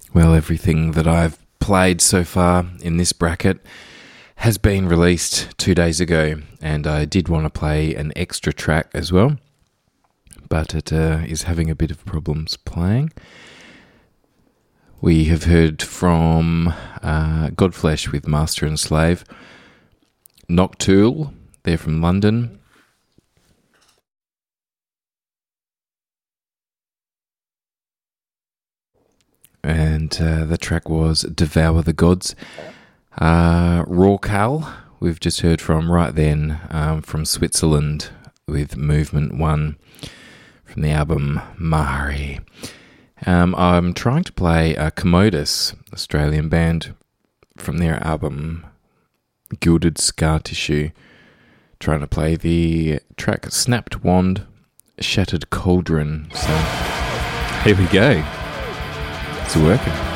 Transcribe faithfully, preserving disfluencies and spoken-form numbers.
Well, everything that I've played so far in this bracket has been released two days ago, and I did want to play an extra track as well, but it uh, is having a bit of problems playing. We have heard from uh, Godflesh with Master and Slave, Noctool, they're from London, and uh, the track was Devour the Gods. Uh, Rawcal, we've just heard from right then, um, from Switzerland with Movement One from the album Mahari. Um, I'm trying to play uh, Commodus, Australian band, from their album Gilded Scar Tissue. Trying to play the track Snapped Wand, Shattered Cauldron. So here we go. It's working.